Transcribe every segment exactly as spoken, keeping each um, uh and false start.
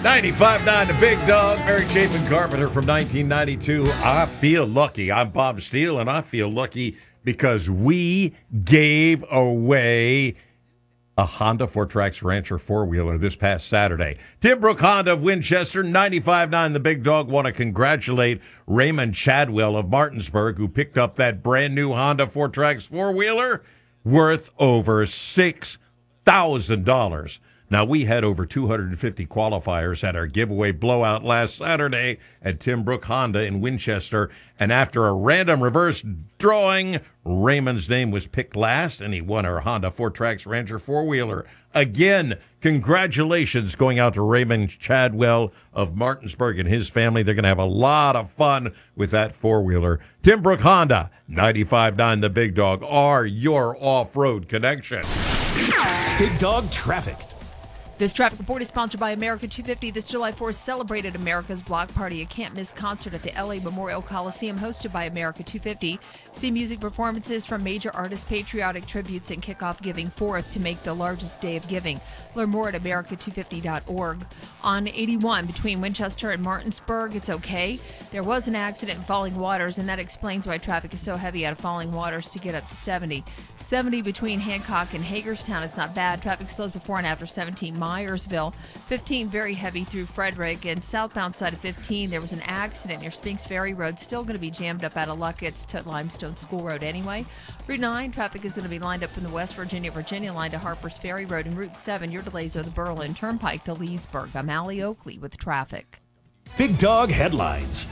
ninety-five point nine The Big Dog, Mary Chapin Carpenter from nineteen ninety-two. I feel lucky. I'm Bob Steele, and I feel lucky because we gave away a Honda Four-Trax Rancher four-wheeler this past Saturday. Tim Brook Honda of Winchester, ninety-five point nine The Big Dog. Want to congratulate Raymond Chadwell of Martinsburg, who picked up that brand-new Honda Four-Trax four-wheeler worth over six thousand dollars. Now, we had over two hundred fifty qualifiers at our giveaway blowout last Saturday at Tim Brook Honda in Winchester, and after a random reverse drawing, Raymond's name was picked last, and he won our Honda Four-Trax Rancher four-wheeler. Again, congratulations going out to Raymond Chadwell of Martinsburg and his family. They're going to have a lot of fun with that four-wheeler. Tim Brook Honda, ninety-five point nine The Big Dog, are your off-road connection. Big Dog Traffic. This traffic report is sponsored by America two fifty. This July fourth celebrated America's Block Party, a can't-miss concert at the L A Memorial Coliseum hosted by America two fifty. See music performances from major artists, patriotic tributes, and kickoff giving forth to make the largest day of giving. Learn more at america two fifty dot org. On eighty-one between Winchester and Martinsburg, it's okay. There was an accident in Falling Waters, and that explains why traffic is so heavy out of Falling Waters to get up to seventy. seventy between Hancock and Hagerstown, it's not bad. Traffic slows before and after seventeen. Myersville. fifteen very heavy through Frederick, and southbound side of fifteen there was an accident near Spinks Ferry Road. Still going to be jammed up out of Luckett's to Limestone School Road anyway. Route nine traffic is going to be lined up from the West Virginia Virginia line to Harper's Ferry Road, and Route seven your delays are the Berlin Turnpike to Leesburg. I'm Allie Oakley with traffic. Big Dog Headlines.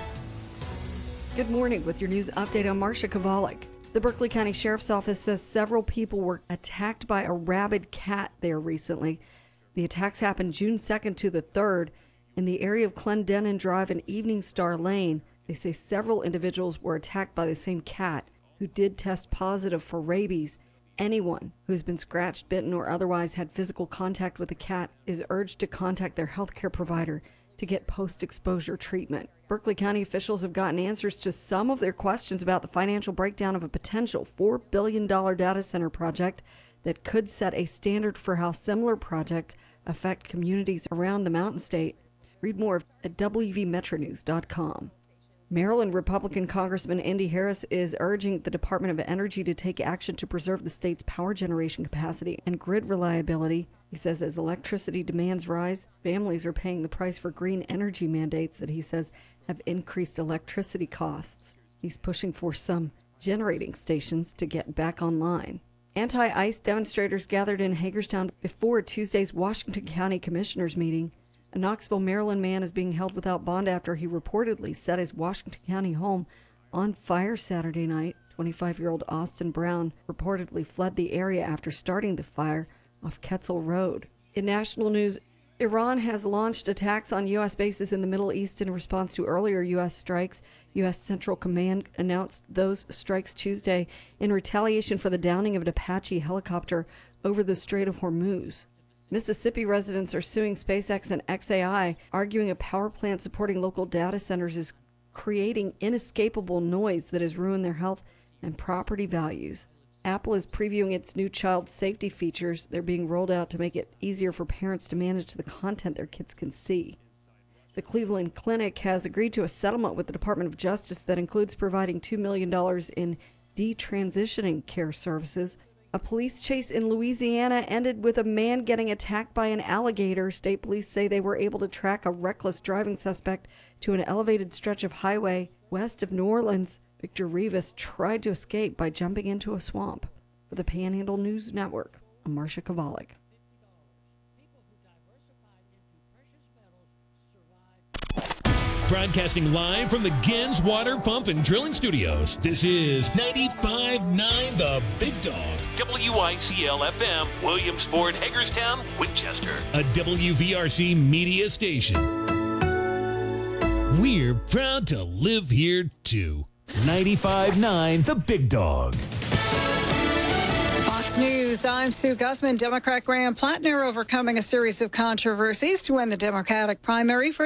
Good morning with your news update. I'm Marcia Kovalik. The Berkeley County Sheriff's Office says several people were attacked by a rabid cat there recently. The attacks happened June second to the third in the area of Clendenin Drive and Evening Star Lane. They say several individuals were attacked by the same cat who did test positive for rabies. Anyone who's been scratched, bitten, or otherwise had physical contact with a cat is urged to contact their healthcare provider to get post-exposure treatment. Berkeley County officials have gotten answers to some of their questions about the financial breakdown of a potential four billion dollars data center project that could set a standard for how similar projects affect communities around the Mountain State. Read more at w v metro news dot com. Maryland Republican Congressman Andy Harris is urging the Department of Energy to take action to preserve the state's power generation capacity and grid reliability. He says as electricity demands rise, families are paying the price for green energy mandates that he says have increased electricity costs. He's pushing for some generating stations to get back online. Anti-ICE demonstrators gathered in Hagerstown before Tuesday's Washington County Commissioners meeting. A Knoxville, Maryland man is being held without bond after he reportedly set his Washington County home on fire Saturday night. twenty-five-year-old Austin Brown reportedly fled the area after starting the fire off Ketzel Road. In national news, Iran has launched attacks on U S bases in the Middle East in response to earlier U S strikes. U S Central Command announced those strikes Tuesday in retaliation for the downing of an Apache helicopter over the Strait of Hormuz. Mississippi residents are suing SpaceX and X A I, arguing a power plant supporting local data centers is creating inescapable noise that has ruined their health and property values. Apple is previewing its new child safety features. They're being rolled out to make it easier for parents to manage the content their kids can see. The Cleveland Clinic has agreed to a settlement with the Department of Justice that includes providing two million dollars in detransitioning care services. A police chase in Louisiana ended with a man getting attacked by an alligator. State police say they were able to track a reckless driving suspect to an elevated stretch of highway west of New Orleans. Victor Rivas tried to escape by jumping into a swamp. For the Panhandle News Network, I'm Marcia Kovalik. Broadcasting live from the Gens Water Pump and Drilling Studios. This is ninety-five point nine The Big Dog. W I C L F M, Williamsport, Hagerstown, Winchester. A W V R C media station. We're proud to live here, too. ninety-five point nine The Big Dog. Fox News, I'm Sue Guzman. Democrat Graham Plattner overcoming a series of controversies to win the Democratic primary for